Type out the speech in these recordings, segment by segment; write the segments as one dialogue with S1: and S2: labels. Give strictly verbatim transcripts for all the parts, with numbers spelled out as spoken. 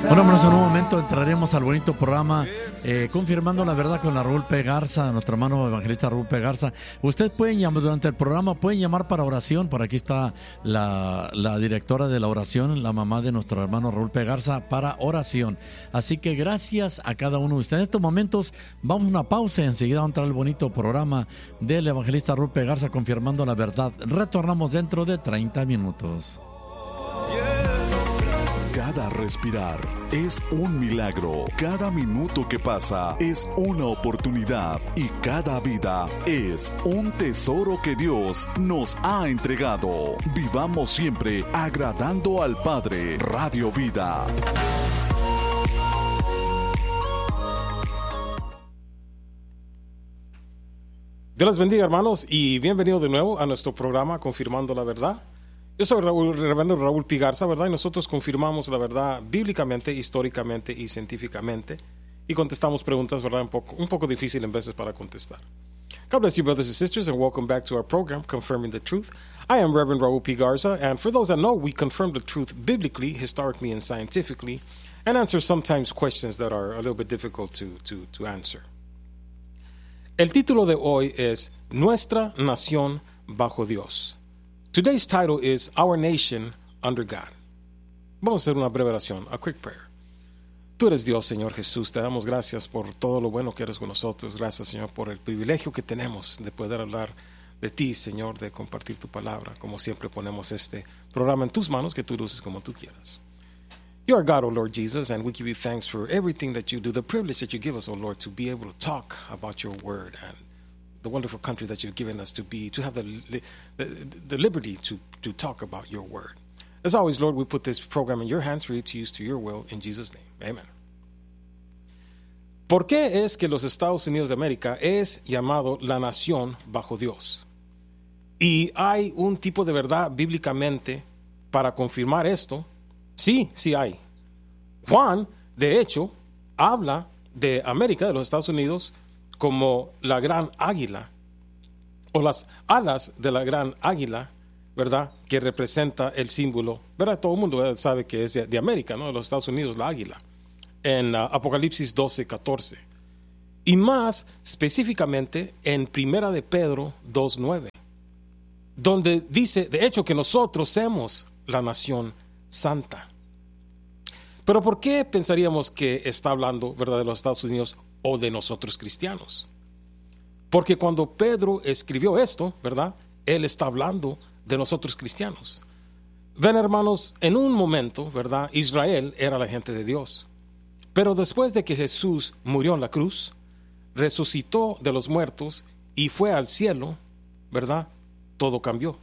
S1: Bueno, hermanos, en un momento entraremos al bonito programa eh, Confirmando la Verdad con la Raúl P. Garza, nuestro hermano evangelista Raúl P. Garza. Usted pueden llamar durante el programa, pueden llamar para oración. Por aquí está la, la directora de la oración, la mamá de nuestro hermano Raúl P. Garza, para oración. Así que gracias a cada uno de ustedes. En estos momentos vamos a una pausa y enseguida va a entrar el bonito programa del evangelista Raúl P. Garza, Confirmando la Verdad. Retornamos dentro de treinta minutos.
S2: Cada respirar es un milagro, cada minuto que pasa es una oportunidad y cada vida es un tesoro que Dios nos ha entregado. Vivamos siempre agradando al Padre. Radio Vida.
S3: Dios les bendiga, hermanos, y bienvenido de nuevo a nuestro programa Confirmando la Verdad. Yo soy Raúl, reverendo Raúl P. Garza, ¿verdad? Y nosotros confirmamos la verdad bíblicamente, históricamente y científicamente. Y contestamos preguntas, ¿verdad? Un poco, un poco difícil en veces para contestar. God bless you, brothers and sisters, and welcome back to our program, Confirming the Truth. I am Reverend Raúl P. Garza, and for those that know, we confirm the truth biblically, historically, and scientifically, and answer sometimes questions that are a little bit difficult to, to, to answer. El título de hoy es Nuestra Nación Bajo Dios. Today's title is Our Nation Under God. Vamos a hacer una breve oración, a quick prayer. Tú eres Dios, Señor Jesús. Te damos gracias por todo lo bueno que eres con nosotros. Gracias, Señor, por el privilegio que tenemos de poder hablar de ti, Señor, de compartir tu palabra. Como siempre ponemos este programa en tus manos, que tú luces como tú quieras. You are God, O Lord Jesus, and we give you thanks for everything that you do, the privilege that you give us, O Lord, to be able to talk about your word and the wonderful country that you've given us to be, to have the, the, the liberty to, to talk about your word. As always, Lord, we put this program in your hands for you to use to your will. In Jesus' name, amen. ¿Por qué es que los Estados Unidos de América es llamado la nación bajo Dios? ¿Y hay un tipo de verdad bíblicamente para confirmar esto? Sí, sí hay. Juan, de hecho, habla de América, de los Estados Unidos, como la gran águila, o las alas de la gran águila, ¿verdad? Que representa el símbolo, ¿verdad? Todo el mundo, ¿verdad?, sabe que es de, de América, ¿no? De los Estados Unidos, la águila. En uh, Apocalipsis doce, catorce. Y más específicamente en Primera de Pedro dos, nueve, donde dice, de hecho, que nosotros somos la nación santa. Pero ¿por qué pensaríamos que está hablando, ¿verdad?, de los Estados Unidos o de nosotros cristianos? Porque cuando Pedro escribió esto, ¿verdad?, él está hablando de nosotros cristianos. Ven, hermanos, en un momento, ¿verdad?, Israel era la gente de Dios. Pero después de que Jesús murió en la cruz, resucitó de los muertos y fue al cielo, ¿verdad?, todo cambió.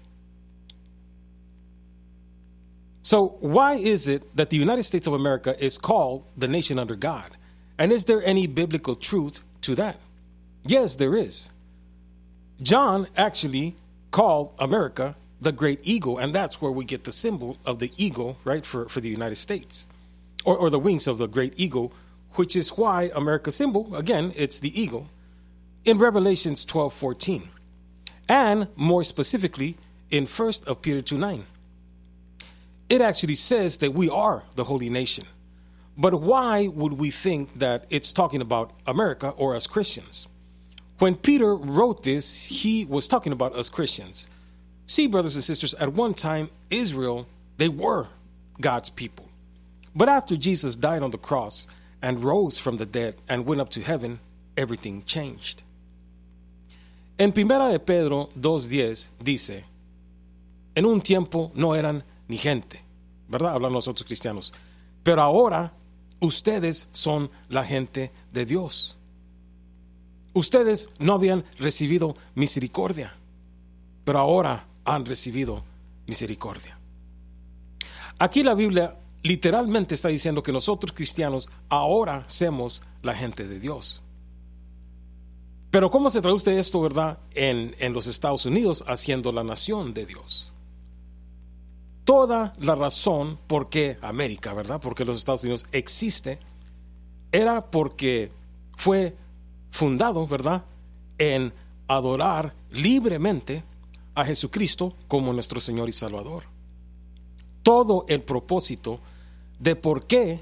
S3: So why is it that the United States of America is called the nation under God? And is there any biblical truth to that? Yes, there is. John actually called America the great eagle, and that's where we get the symbol of the eagle, right, for, for the United States, or, or the wings of the great eagle, which is why America's symbol, again, it's the eagle, in Revelations twelve fourteen, and more specifically in First of Peter two nine. It actually says that we are the holy nation. But why would we think that it's talking about America or us Christians? When Peter wrote this, he was talking about us Christians. See, brothers and sisters, at one time, Israel, they were God's people. But after Jesus died on the cross and rose from the dead and went up to heaven, everything changed. En Primera de Pedro dos diez dice, en un tiempo no eran ni gente, ¿verdad? Hablan los otros cristianos. Pero ahora ustedes son la gente de Dios. Ustedes no habían recibido misericordia, pero ahora han recibido misericordia. Aquí la Biblia literalmente está diciendo que nosotros cristianos ahora somos la gente de Dios. Pero ¿cómo se traduce esto, verdad, en, en los Estados Unidos haciendo la nación de Dios? Toda la razón por qué América, ¿verdad?, porque los Estados Unidos existe, era porque fue fundado, ¿verdad?, en adorar libremente a Jesucristo como nuestro Señor y Salvador. Todo el propósito de por qué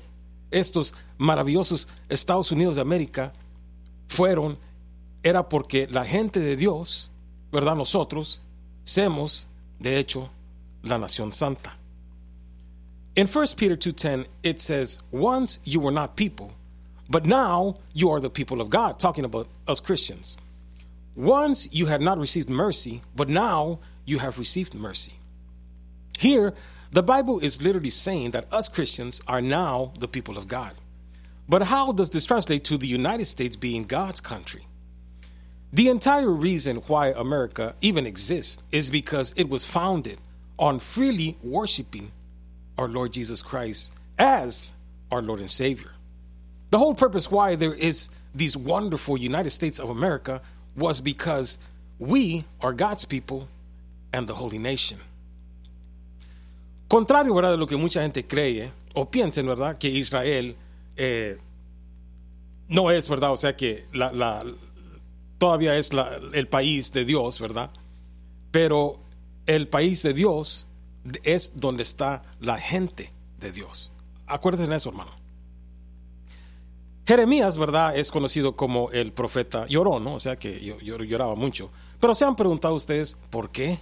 S3: estos maravillosos Estados Unidos de América fueron, era porque la gente de Dios, ¿verdad? Nosotros somos, de hecho, la nación santa. In First Peter two ten, it says, once you were not people, but now you are the people of God, talking about us Christians. Once you had not received mercy, but now you have received mercy. Here, the Bible is literally saying that us Christians are now the people of God. But how does this translate to the United States being God's country? The entire reason why America even exists is because it was founded on freely worshiping our Lord Jesus Christ as our Lord and Savior. The whole purpose why there is these wonderful United States of America was because we are God's people and the holy nation. Contrario, ¿verdad?, de lo que mucha gente cree o piensen, ¿verdad?, que Israel eh, no es, ¿verdad?, o sea que la, la, todavía es la, el país de Dios, ¿verdad? Pero el país de Dios es donde está la gente de Dios. Acuérdense de eso, hermano. Jeremías, ¿verdad?, es conocido como el profeta llorón, ¿no? O sea que yo, yo lloraba mucho. Pero se han preguntado ustedes, ¿por qué?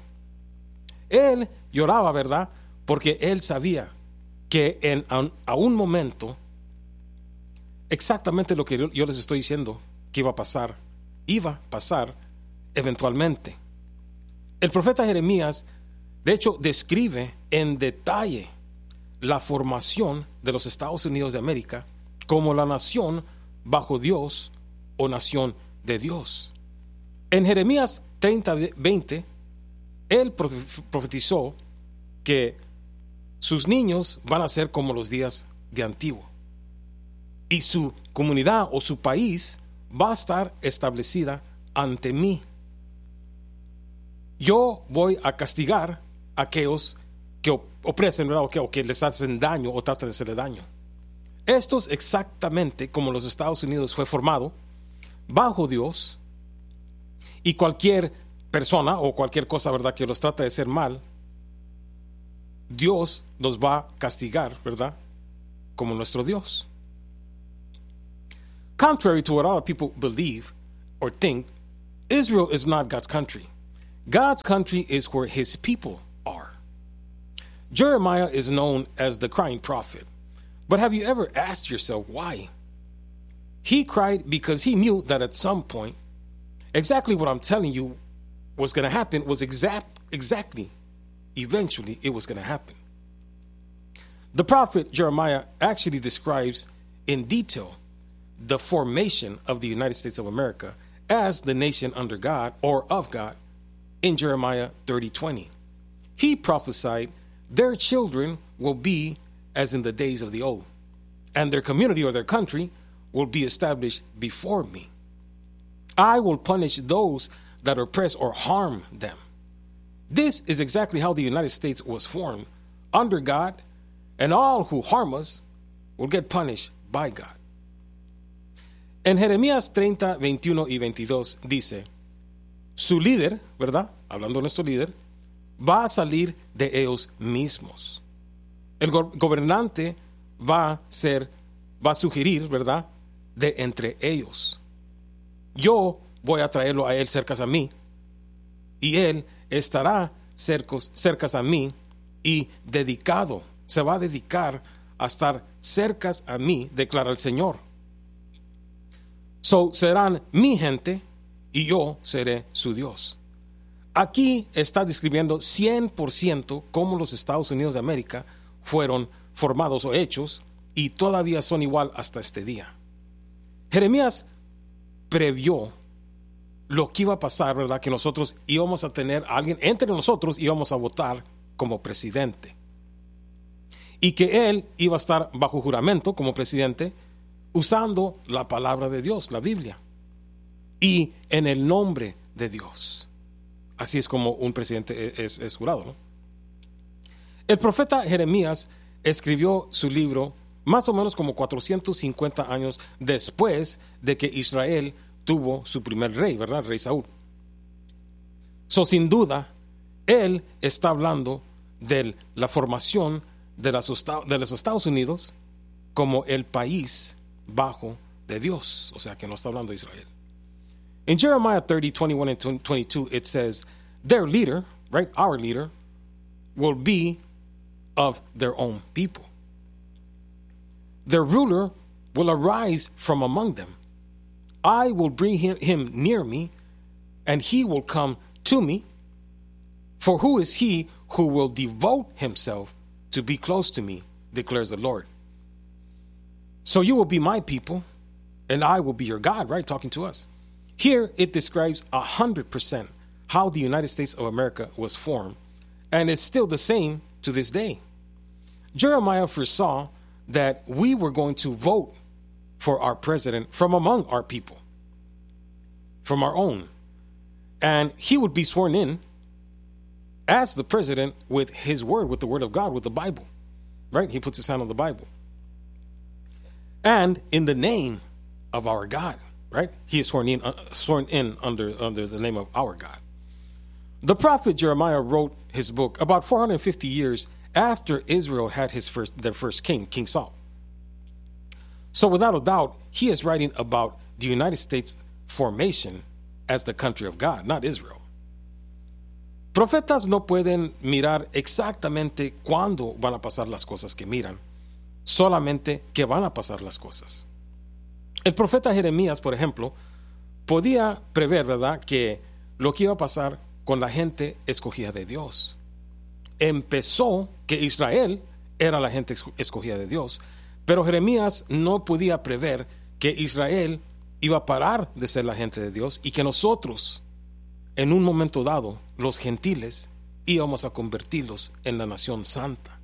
S3: Él lloraba, ¿verdad?, porque él sabía que en a, a un momento, exactamente lo que yo, yo les estoy diciendo que iba a pasar, iba a pasar eventualmente. El profeta Jeremías, de hecho, describe en detalle la formación de los Estados Unidos de América como la nación bajo Dios o nación de Dios. En Jeremías treinta veinte, él profetizó que sus niños van a ser como los días de antiguo y su comunidad o su país va a estar establecida ante mí. Yo voy a castigar a aquellos que opresen, ¿verdad?, o que, o que les hacen daño o tratan de hacerle daño. Esto es exactamente como los Estados Unidos fue formado bajo Dios, y cualquier persona o cualquier cosa, ¿verdad?, que los trata de hacer mal, Dios los va a castigar, ¿verdad?, como nuestro Dios. Contrary to what other people believe or think, Israel is not God's country. God's country is where his people are. Jeremiah is known as the crying prophet. But have you ever asked yourself why? He cried because he knew that at some point, exactly what I'm telling you was going to happen was exact, exactly, eventually it was going to happen. The prophet Jeremiah actually describes in detail the formation of the United States of America as the nation under God or of God in Jeremiah thirty twenty. He prophesied their children will be as in the days of the old, and their community or their country will be established before me. I will punish those that oppress or harm them. This is exactly how the United States was formed, under God, and all who harm us will get punished by God. En Jeremías treinta, veintiuno y veintidós dice, su líder, ¿verdad?, hablando de nuestro líder, va a salir de ellos mismos. El go- gobernante va a ser, va a sugerir, ¿verdad?, de entre ellos. Yo voy a traerlo a él cerca a mí, y él estará cercos, cercas a mí y dedicado, se va a dedicar a estar cercas a mí, declara el Señor. So, serán mi gente y yo seré su Dios. Aquí está describiendo cien por ciento cómo los Estados Unidos de América fueron formados o hechos y todavía son igual hasta este día. Jeremías previó lo que iba a pasar, ¿verdad?, que nosotros íbamos a tener a alguien entre nosotros, íbamos a votar como presidente, y que él iba a estar bajo juramento como presidente usando la palabra de Dios, la Biblia, y en el nombre de Dios. Así es como un presidente es, es jurado, ¿no? El profeta Jeremías escribió su libro más o menos como cuatrocientos cincuenta años después de que Israel tuvo su primer rey, ¿verdad? Rey Saúl. So, sin duda, él está hablando de la formación de, las, de los Estados Unidos como el país bajo de Dios. O sea, que no está hablando de Israel. In Jeremiah thirty, twenty-one and twenty-two, it says, their leader, right, our leader, will be of their own people. Their ruler will arise from among them. I will bring him, him near me, and he will come to me. For who is he who will devote himself to be close to me, declares the Lord. So you will be my people, and I will be your God, right? Talking to us. Here it describes one hundred percent how the United States of America was formed, and it's still the same to this day. Jeremiah foresaw that we were going to vote for our president from among our people, from our own. And he would be sworn in as the president with his word, with the word of God, with the Bible, right? He puts his hand on the Bible. And in the name of our God, right? He is sworn in, uh, sworn in under, under the name of our God. The prophet Jeremiah wrote his book about four hundred fifty years after Israel had his first, their first king, King Saul. So without a doubt, he is writing about the United States formation as the country of God, not Israel. Profetas no pueden mirar exactamente cuándo van a pasar las cosas que miran, solamente que van a pasar las cosas. El profeta Jeremías, por ejemplo, podía prever, ¿verdad?, que lo que iba a pasar con la gente escogida de Dios. Empezó que Israel era la gente escogida de Dios, pero Jeremías no podía prever que Israel iba a parar de ser la gente de Dios y que nosotros, en un momento dado, los gentiles, íbamos a convertirlos en la nación santa.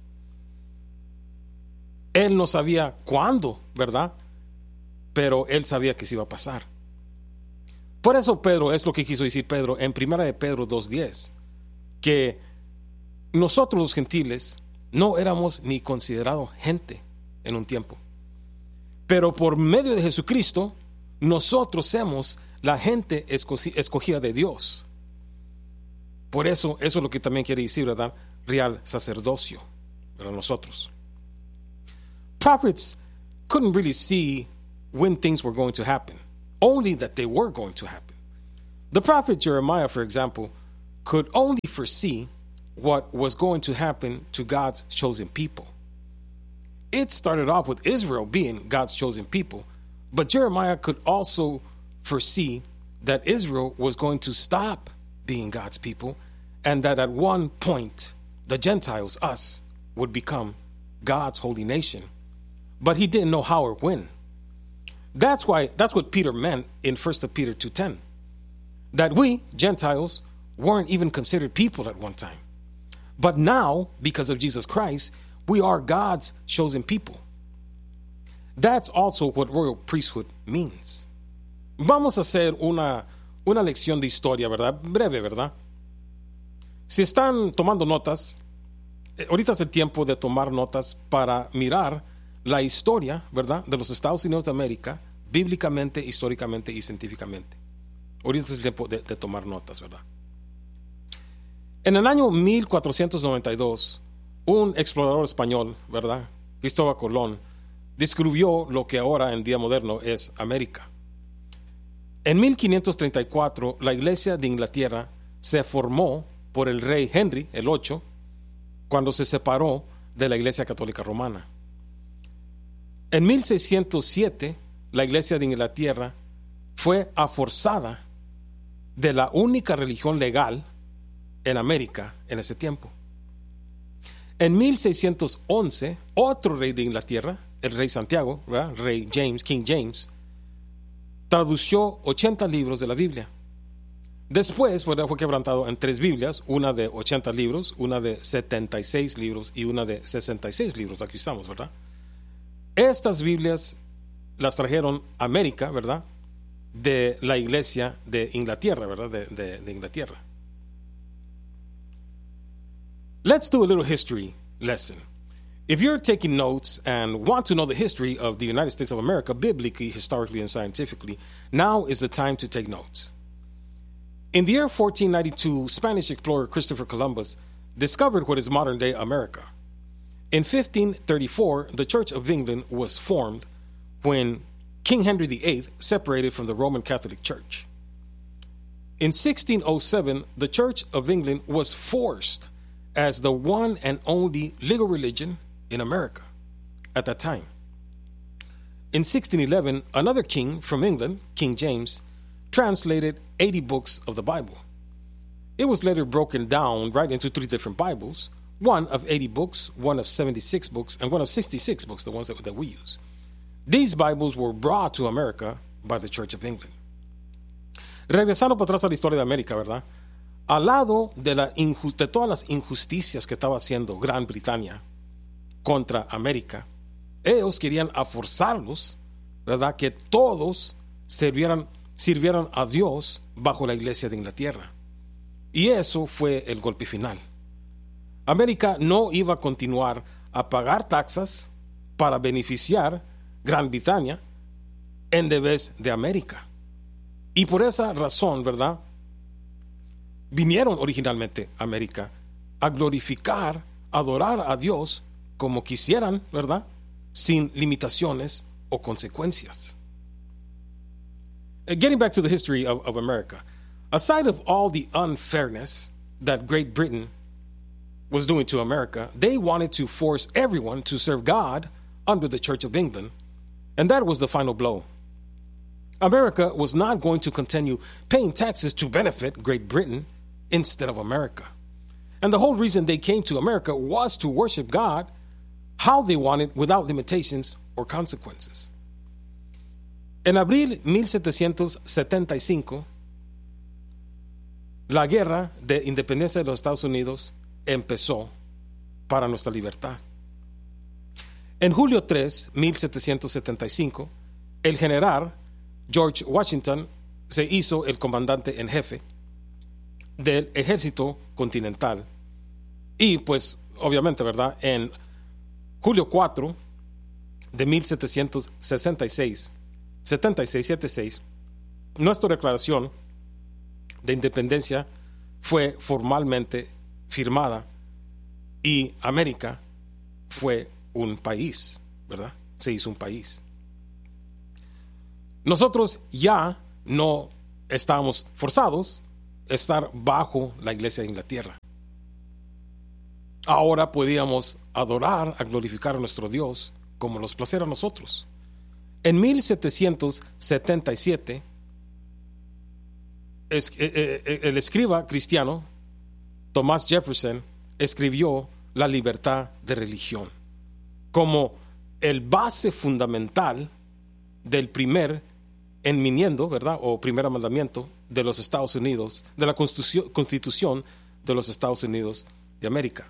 S3: Él no sabía cuándo, ¿verdad? Pero él sabía que se iba a pasar. Por eso Pedro, es lo que quiso decir Pedro en primera de Pedro dos diez, que nosotros los gentiles no éramos ni considerados gente en un tiempo. Pero por medio de Jesucristo, nosotros somos la gente escogida de Dios. Por eso, eso es lo que también quiere decir, ¿verdad? Real sacerdocio, para nosotros. Prophets couldn't really see when things were going to happen, only that they were going to happen. The prophet Jeremiah, for example, could only foresee what was going to happen to God's chosen people. It started off with Israel being God's chosen people, but Jeremiah could also foresee that Israel was going to stop being God's people, and that at one point the Gentiles, us, would become God's holy nation. But he didn't know how or when. That's why that's what Peter meant in First Peter two ten, that we Gentiles weren't even considered people at one time. But now, because of Jesus Christ, we are God's chosen people. That's also what royal priesthood means. Vamos a hacer una, una lección de historia, ¿verdad? Breve, ¿verdad? Si están tomando notas, ahorita es el tiempo de tomar notas para mirar la historia, ¿verdad?, de los Estados Unidos de América, bíblicamente, históricamente y científicamente. Ahorita es el tiempo de, de tomar notas, ¿verdad? En el año mil cuatrocientos noventa y dos, un explorador español, ¿verdad?, Cristóbal Colón, descubrió lo que ahora en día moderno es América. En mil quinientos treinta y cuatro, la Iglesia de Inglaterra se formó por el rey Henry el octavo, cuando se separó de la Iglesia Católica Romana. En mil seiscientos siete, la Iglesia de Inglaterra fue aforzada de la única religión legal en América en ese tiempo. En mil seiscientos once, otro rey de Inglaterra, el rey Santiago, ¿verdad?, rey James, King James, tradució ochenta libros de la Biblia. Después, ¿verdad?, fue quebrantado en tres Biblias, una de ochenta libros, una de setenta y seis libros y una de sesenta y seis libros, aquí estamos, ¿verdad? Estas Biblias las trajeron a América, ¿verdad?, de la Iglesia de Inglaterra, ¿verdad?, de, de, de Inglaterra. Let's do a little history lesson. If you're taking notes and want to know the history of the United States of America, biblically, historically, and scientifically, now is the time to take notes. In the year fourteen ninety-two, Spanish explorer Christopher Columbus discovered what is modern-day America. In fifteen thirty-four, the Church of England was formed when King Henry the Eighth separated from the Roman Catholic Church. In sixteen oh seven, the Church of England was forced as the one and only legal religion in America at that time. In sixteen eleven, another king from England, King James, translated eighty books of the Bible. It was later broken down right into three different Bibles, one of eighty books, one of seventy-six books, and one of sixty-six books, the ones that, that we use. These Bibles were brought to America by the Church of England. Regresando para atrás a la historia de América, ¿verdad? Al lado de, la injust- de todas las injusticias que estaba haciendo Gran Bretaña contra América, ellos querían a forzarlos, ¿verdad? Que todos sirvieran, sirvieran a Dios bajo la Iglesia de Inglaterra. Y eso fue el golpe final. América no iba a continuar a pagar taxas para beneficiar Gran Bretaña en vez de América. Y por esa razón, ¿verdad? Vinieron originalmente a América a glorificar, adorar a Dios como quisieran, ¿verdad? Sin limitaciones o consecuencias. Uh, Getting back to the history of, of America, aside of all the unfairness that Great Britain was doing to America, they wanted to force everyone to serve God under the Church of England, and that was the final blow. America was not going to continue paying taxes to benefit Great Britain instead of America. And the whole reason they came to America was to worship God how they wanted without limitations or consequences. En abril mil setecientos setenta y cinco, la guerra de independencia de los Estados Unidos empezó para nuestra libertad. En julio tres, mil setecientos setenta y cinco, el general George Washington se hizo el comandante en jefe del ejército continental. Y pues, obviamente, ¿verdad? En julio cuatro de mil setecientos sesenta y seis, setenta y seis, setenta y seis, nuestra declaración de independencia fue formalmente firmada y América fue un país, ¿verdad? Se hizo un país. Nosotros ya no estábamos forzados a estar bajo la Iglesia de Inglaterra. Ahora podíamos adorar, a glorificar a nuestro Dios como nos placiera a nosotros. En mil setecientos setenta y siete, es, eh, eh, el escriba cristiano Thomas Jefferson escribió La libertad de religión como el base fundamental del primer enminiendo, ¿verdad? O primer mandamiento de los Estados Unidos, de la Constitución, Constitución de los Estados Unidos de América.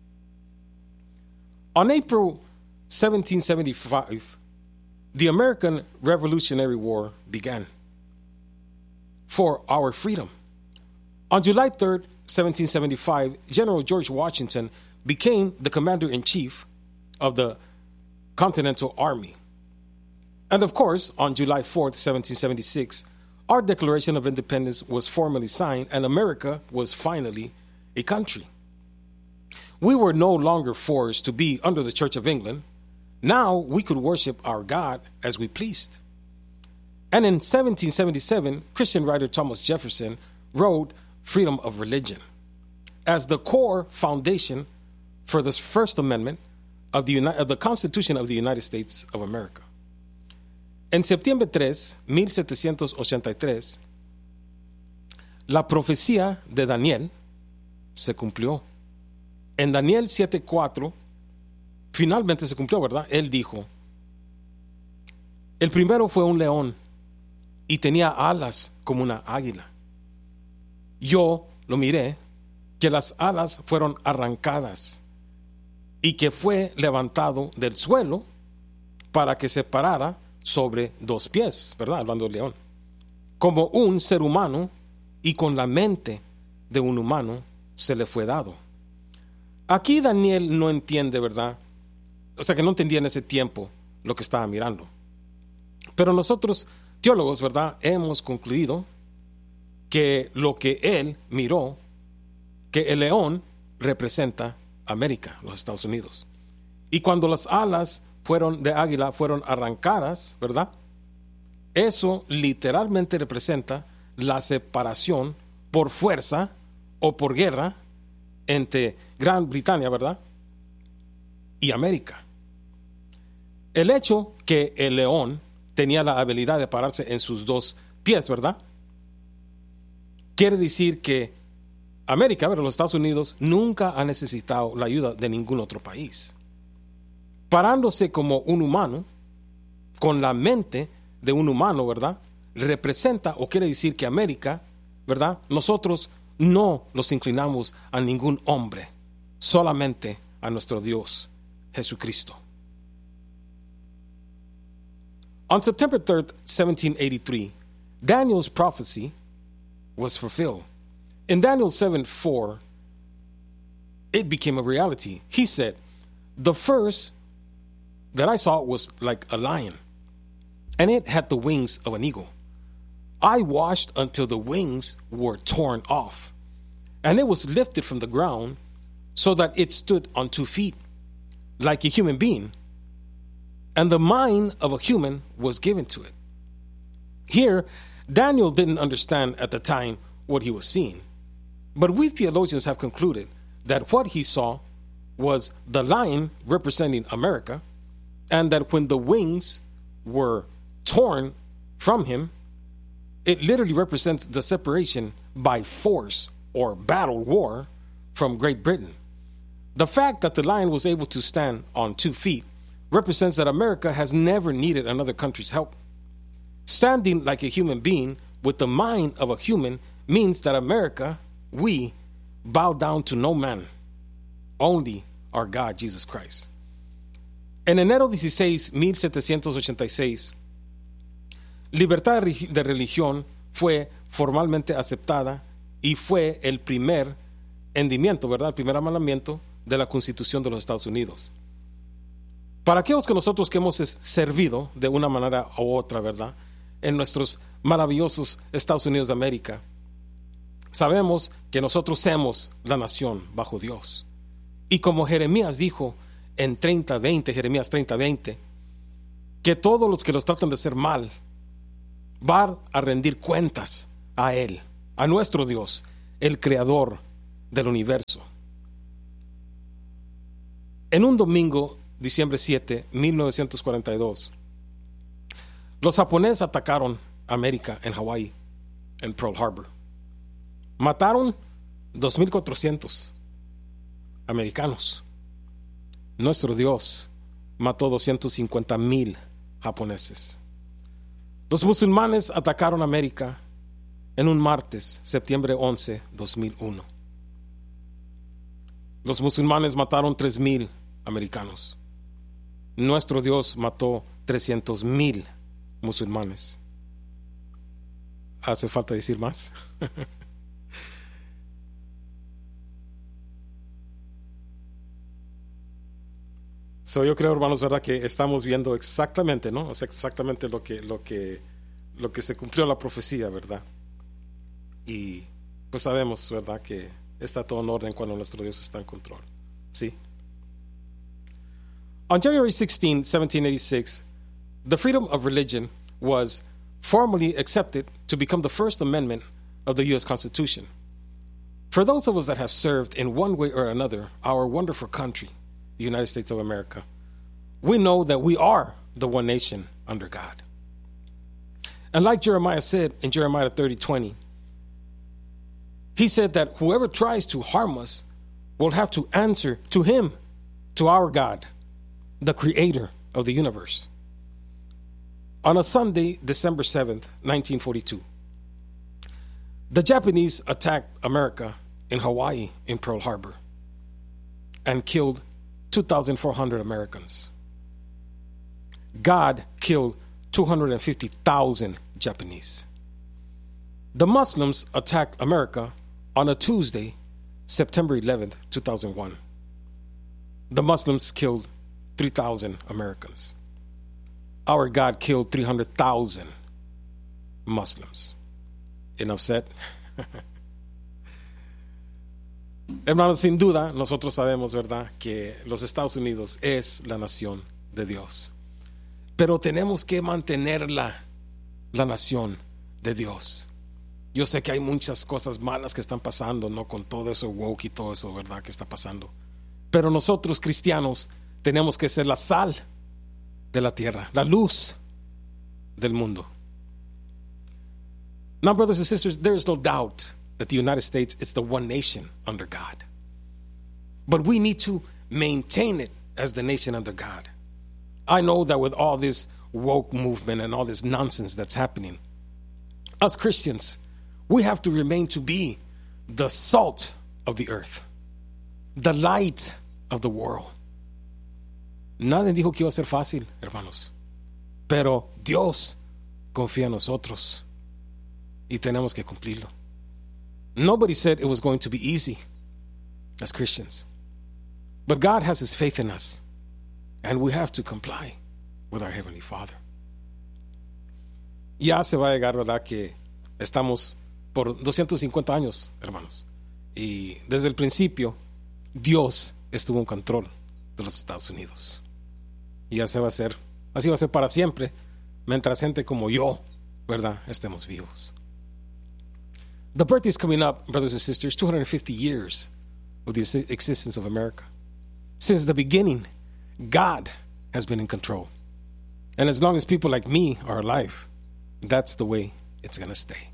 S3: On April seventeen seventy-five, the American Revolutionary War began for our freedom. On July third, seventeen seventy-five, General George Washington became the commander-in-chief of the Continental Army. And of course, on July fourth, seventeen seventy-six, our Declaration of Independence was formally signed and America was finally a country. We were no longer forced to be under the Church of England. Now we could worship our God as we pleased. And in seventeen seventy-seven, Christian writer Thomas Jefferson wrote Freedom of Religion as the core foundation for the First Amendment of the, Uni- of the Constitution of the United States of America. En septiembre tres, mil setecientos ochenta y tres, la profecía de Daniel se cumplió. En Daniel siete cuatro, finalmente se cumplió, ¿verdad? Él dijo, el primero fue un león y tenía alas como una águila. Yo lo miré, que las alas fueron arrancadas y que fue levantado del suelo para que se parara sobre dos pies, ¿verdad? Hablando del león. Como un ser humano y con la mente de un humano se le fue dado. Aquí Daniel no entiende, ¿verdad? O sea, que no entendía en ese tiempo lo que estaba mirando. Pero nosotros, teólogos, ¿verdad? Hemos concluido que lo que él miró, que el león representa América, los Estados Unidos, Y cuando las alas fueron de águila fueron arrancadas, ¿verdad? Eso literalmente representa la separación por fuerza o por guerra entre Gran Bretaña, ¿verdad?, y América. El hecho que el león tenía la habilidad de pararse en sus dos pies, ¿verdad?, quiere decir que América, ¿verdad?, los Estados Unidos, nunca ha necesitado la ayuda de ningún otro país. Parándose como un humano, con la mente de un humano, ¿verdad?, representa o quiere decir que América, ¿verdad?, nosotros no nos inclinamos a ningún hombre, solamente a nuestro Dios Jesucristo. On September third, seventeen eighty-three, Daniel's prophecy was fulfilled. In Daniel seven four, it became a reality. He said, the first that I saw was like a lion, and it had the wings of an eagle. I watched until the wings were torn off, and it was lifted from the ground so that it stood on two feet, like a human being, and the mind of a human was given to it. Here, Daniel didn't understand at the time what he was seeing, but we theologians have concluded that what he saw was the lion representing America, and that when the wings were torn from him, it literally represents the separation by force or battle war from Great Britain. The fact that the lion was able to stand on two feet represents that America has never needed another country's help. Standing like a human being with the mind of a human means that America, we, bow down to no man, only our God, Jesus Christ. En enero dieciséis, mil setecientos ochenta y seis, libertad de religión fue formalmente aceptada y fue el primer endimiento, ¿verdad? El primer mandamiento de la Constitución de los Estados Unidos. Para aquellos que nosotros que hemos servido de una manera u otra, ¿verdad?, en nuestros maravillosos Estados Unidos de América, sabemos que nosotros somos la nación bajo Dios. Y como Jeremías dijo en treinta veinte, Jeremías treinta veinte, que todos los que los tratan de hacer mal van a rendir cuentas a Él, a nuestro Dios, el creador del universo. En un domingo, diciembre siete, mil novecientos cuarenta y dos, los japoneses atacaron América en Hawái, en Pearl Harbor. Mataron dos mil cuatrocientos americanos. Nuestro Dios mató doscientos cincuenta mil japoneses. Los musulmanes atacaron América en un martes, septiembre once, dos mil uno. Los musulmanes mataron tres mil americanos. Nuestro Dios mató trescientos mil musulmanes. ¿Hace falta decir más? So, yo creo, hermanos, verdad, que estamos viendo exactamente, ¿no? O sea, exactamente lo que, lo que, lo que se cumplió la profecía, ¿verdad? Y pues sabemos, ¿verdad?, que está todo en orden cuando nuestro Dios está en control. ¿Sí? On January sixteenth, seventeen eighty-six, the freedom of religion was formally accepted to become the First Amendment of the U S Constitution. For those of us that have served in one way or another our wonderful country, the United States of America, we know that we are the one nation under God. And like Jeremiah said in Jeremiah thirty twenty, he said that whoever tries to harm us will have to answer to him, to our God, the creator of the universe. On a Sunday, December seventh, nineteen forty-two, the Japanese attacked America in Hawaii in Pearl Harbor and killed two thousand four hundred Americans. God killed two hundred fifty thousand Japanese. The Muslims attacked America on a Tuesday, September eleventh, two thousand one. The Muslims killed three thousand Americans. Our God killed three hundred thousand Muslims. Enough said. Hermanos, sin duda, nosotros sabemos, ¿verdad?, que los Estados Unidos es la nación de Dios. Pero tenemos que mantenerla, la nación de Dios. Yo sé que hay muchas cosas malas que están pasando, ¿no?, con todo eso woke y todo eso, ¿verdad?, que está pasando. Pero nosotros, cristianos, tenemos que ser la sal de la tierra, la luz del mundo. Now, brothers and sisters, there is no doubt that the United States is the one nation under God. But we need to maintain it as the nation under God. I know that with all this woke movement and all this nonsense that's happening, as Christians, we have to remain to be the salt of the earth, the light of the world. Nadie dijo que iba a ser fácil, hermanos, pero Dios confía en nosotros y tenemos que cumplirlo. Nobody said it was going to be easy as Christians, but God has His faith in us, and we have to comply with our Heavenly Father. Ya se va a llegar, ¿verdad?, que estamos por doscientos cincuenta años, hermanos, y desde el principio Dios estuvo en control de los Estados Unidos, y ya se va a hacer, así va a ser para siempre, mientras gente como yo, ¿verdad?, estemos vivos. The birthday is coming up, brothers and sisters, two hundred fifty years of the existence of America. Since the beginning, God has been in control. And as long as people like me are alive, that's the way it's going to stay.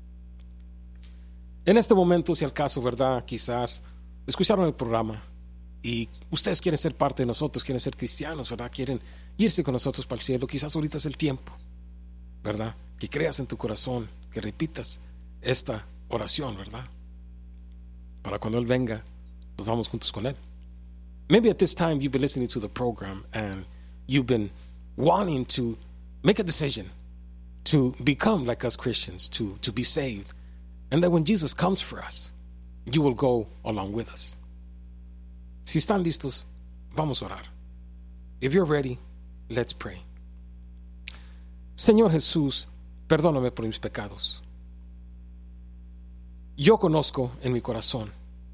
S3: En este momento, si al caso, ¿verdad?, quizás escucharon el programa y ustedes quieren ser parte de nosotros, quieren ser cristianos, ¿verdad?, quieren irse con nosotros para el cielo. Quizás ahorita es el tiempo, ¿verdad?, que creas en tu corazón, que repitas esta oración, ¿verdad?, para cuando Él venga, nos vamos juntos con Él. Maybe at this time you've been listening to the program and you've been wanting to make a decision to become like us Christians, to, to be saved, and that when Jesus comes for us, you will go along with us. Si están listos, vamos a orar. If you're ready, let's pray. Señor Jesús, perdóname por mis pecados. Yo conozco en mi corazón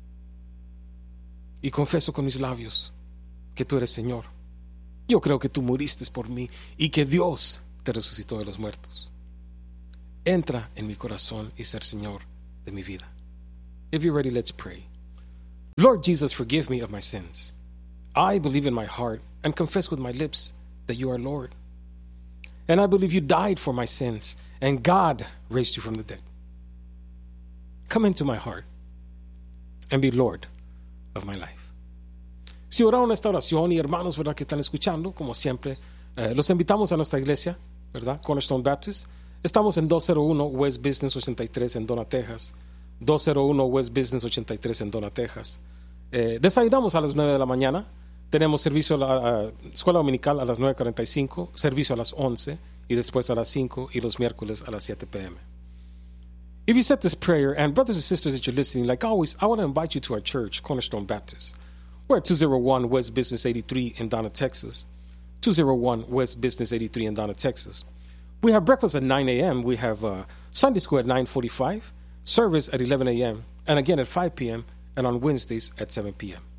S3: y confieso con mis labios que tú eres Señor. Yo creo que tú moriste por mí y que Dios te resucitó de los muertos. Entra en mi corazón y ser Señor de mi vida. If you're ready, let's pray. Lord Jesus, forgive me of my sins. I believe in my heart and confess with my lips that you are Lord. And I believe you died for my sins and God raised you from the dead. Come into my heart and be Lord of my life. Si oraron esta oración y hermanos, ¿verdad?, que están escuchando, como siempre, eh, los invitamos a nuestra iglesia, ¿verdad?, Cornerstone Baptist. Estamos en dos cero uno West Business ochenta y tres en Donna, Texas. dos cero uno West Business ochenta y tres en Donna, Texas. Eh, desayunamos a las nueve de la mañana. Tenemos servicio a la a, escuela dominical a las nueve cuarenta y cinco, servicio a las once y después a las cinco y los miércoles a las siete p m If you said this prayer, and brothers and sisters that you're listening, like always, I want to invite you to our church, Cornerstone Baptist. We're at two oh one West Business eighty-three in Donna, Texas. two oh one West Business eighty-three in Donna, Texas. We have breakfast at nine a m We have uh, Sunday school at nine forty-five, service at eleven a m, and again at five p m, and on Wednesdays at seven p m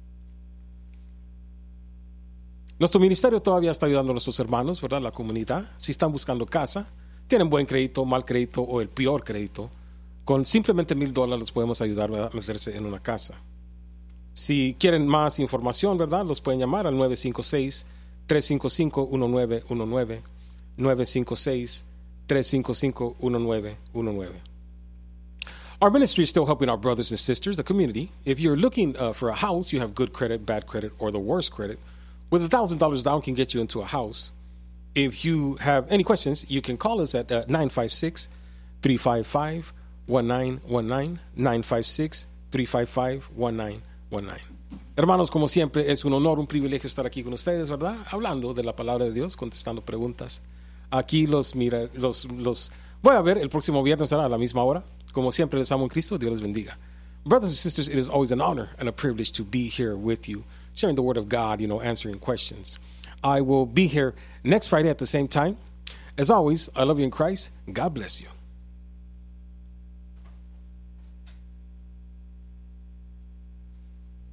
S3: Nuestro ministerio todavía está ayudando a nuestros hermanos, ¿verdad?, la comunidad. Si están buscando casa, tienen buen crédito, mal crédito o el peor crédito, con simplemente mil dólares los podemos ayudar a meterse en una casa. Si quieren más información, ¿verdad?, los pueden llamar al nueve cinco seis, tres cinco cinco, uno nueve uno nueve, nueve cinco seis, tres cinco cinco, uno nueve uno nueve. Our ministry is still helping our brothers and sisters, the community. If you're looking uh, for a house, you have good credit, bad credit, or the worst credit, with one thousand dollars down can get you into a house. If you have any questions, you can call us at uh, nine five six, three five five, one nine one nine, nine five six, three five five, one nine one nine. Hermanos, como siempre, es un honor, un privilegio estar aquí con ustedes, ¿verdad?, hablando de la palabra de Dios, contestando preguntas. Aquí los mira, los, los voy a ver el próximo viernes a la misma hora. Como siempre, les amo en Cristo. Dios les bendiga. Brothers and sisters, it is always an honor and a privilege to be here with you, sharing the Word of God, you know, answering questions. I will be here next Friday at the same time. As always, I love you in Christ. God bless you.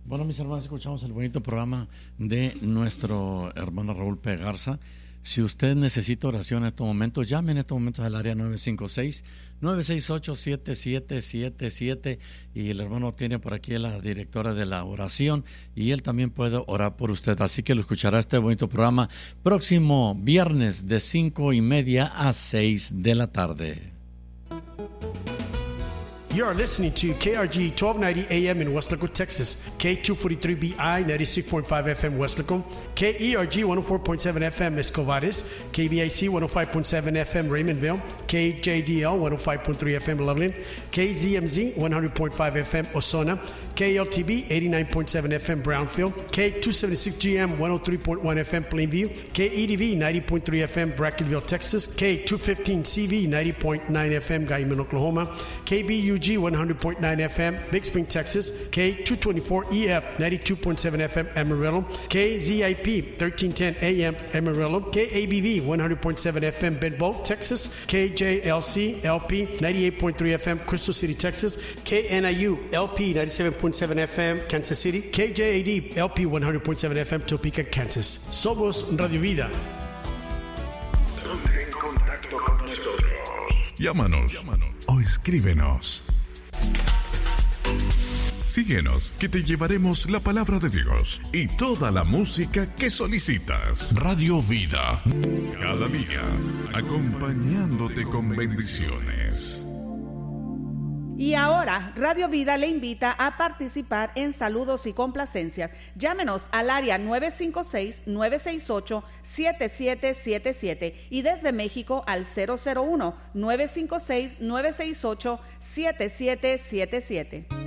S1: Bueno, mis hermanos, escuchamos el bonito programa de nuestro hermano Raúl P. Garza. Si usted necesita oración en estos momentos, llame en estos momentos al área nueve cinco seis, nueve seis ocho, siete siete siete siete, y el hermano tiene por aquí a la directora de la oración y él también puede orar por usted. Así que lo escuchará este bonito programa próximo viernes de cinco y media a seis de la tarde.
S4: You are listening to K R G twelve ninety A M in Weslaco, Texas, K two forty-three B I ninety-six point five F M Weslaco, K E R G one oh four point seven F M Escovares, K B I C one oh five point seven F M Raymondville, K J D L one oh five point three F M Loveland, K Z M Z one hundred point five F M Osona, K L T B eighty-nine point seven F M Brownfield, K two seventy-six G M one oh three point one F M Plainview, K E D V ninety point three F M Brackenville, Texas, K two fifteen C V ninety point nine F M Guyman, Oklahoma, K B U G one hundred point nine F M Big Spring, Texas, K two twenty-four E F ninety-two point seven F M Amarillo, K Z I P thirteen ten A M Amarillo, K A B V one hundred point seven F M Benbow, Texas, K J L C L P ninety-eight point three F M Crystal City, Texas, K N I U L P ninety-seven point seven F M Kansas City, K J A D L P one hundred point seven F M Topeka, Kansas. Somos Radio Vida.
S5: Ponte en contacto con nosotros. Llámanos, Llámanos o escríbenos. Síguenos, que te llevaremos la palabra de Dios y toda la música que solicitas. Radio Vida, cada día, acompañándote con bendiciones.
S6: Y ahora, Radio Vida le invita a participar en saludos y complacencias. Llámenos al área nueve cinco seis, nueve seis ocho, siete siete siete siete y desde México al cero cero uno, nueve cinco seis, nueve seis ocho, siete siete siete siete.